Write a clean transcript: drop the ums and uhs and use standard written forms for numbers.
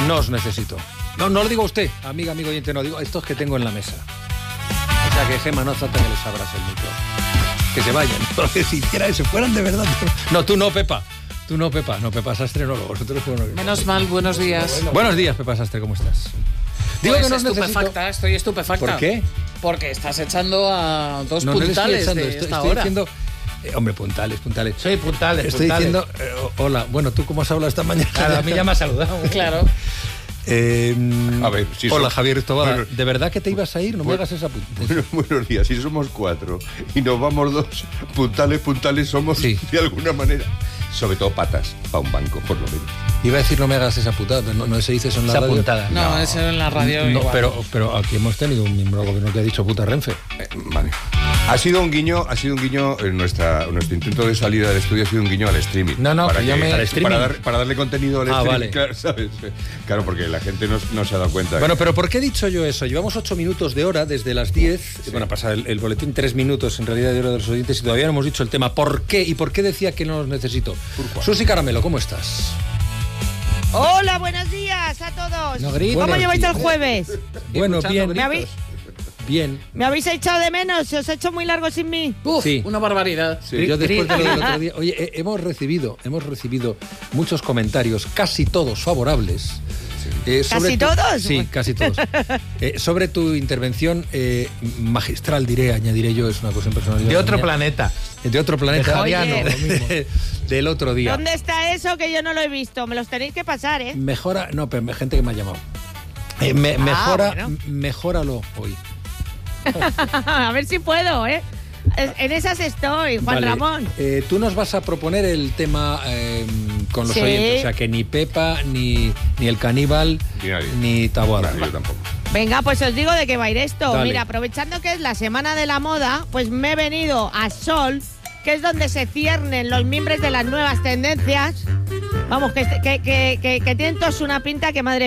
No os necesito. No lo digo a usted, amigo oyente, no digo a estos que tengo en la mesa. O sea que Gemma, no hace falta que les abras el micro. Que se vayan. Porque si hiciera eso, fueran de verdad. No, tú no, Pepa. No, Pepa Sastre, no, vosotros no. Menos mal, buenos días. Buenos días, Pepa Sastre, ¿cómo estás? Digo pues que no estupefacta, estoy estupefacta. ¿Por qué? Porque estás echando a dos puntales de esta hora. Diciendo, hombre, puntales. Soy puntales. Estoy diciendo, hola, bueno, ¿tú cómo has hablado esta mañana? Claro, a mí ya me has saludado. Claro. A ver, si hola, Javier Estobada. Bueno, ¿De verdad que te ibas a ir? No me hagas esa puntales. Buenos días, si somos 4 y nos vamos 2, puntales somos de alguna manera. Sobre todo patas, para un banco, por lo menos. Iba a decir no me hagas esa putada, pero no se dice eso en la radio. Puntada. No, eso en la radio no, igual. pero aquí hemos tenido un miembro del gobierno que ha dicho puta Renfe. Vale. Ha sido un guiño en nuestro intento de salida del estudio, ha sido un guiño al streaming. No, para que llame al streaming. Para darle contenido al streaming, vale. claro, ¿sabes? Claro, porque la gente no se ha dado cuenta. Bueno, pero ¿por qué he dicho yo eso? Llevamos 8 minutos de hora desde las 10. Sí. Bueno, pasa el boletín 3 minutos en realidad de hora de los oyentes y todavía no hemos dicho el tema. ¿Por qué? ¿Y por qué decía que no los necesito? Susi Caramelo, ¿cómo estás? Hola, buenos días a todos. No grites. ¿Cómo lleváis el jueves? Bueno, bien. Bien. ¿Me habéis echado de menos? ¿Se os ha hecho muy largo sin mí? Uf, sí. Una barbaridad. Sí. Yo después de lo del otro día... Oye, hemos recibido muchos comentarios, casi todos favorables. ¿Casi todos? Sí, casi todos. Sobre tu intervención magistral, añadiré yo, es una cosa personal. De otro planeta. De otro planeta. Oye, del otro día. ¿Dónde está eso que yo no lo he visto? Me los tenéis que pasar, ¿eh? Mejora... No, pero gente que me ha llamado. Mejóralo hoy. A ver si puedo, ¿eh? En esas estoy, Juan Ramón. Tú nos vas a proponer el tema con los oyentes, o sea que ni Pepa, ni el caníbal, ni Taboada. Yo tampoco. Venga, pues os digo de qué va a ir esto. Dale. Mira, aprovechando que es la semana de la moda, pues me he venido a Sol, que es donde se ciernen los miembros de las nuevas tendencias. Vamos, que tienen todos una pinta que madre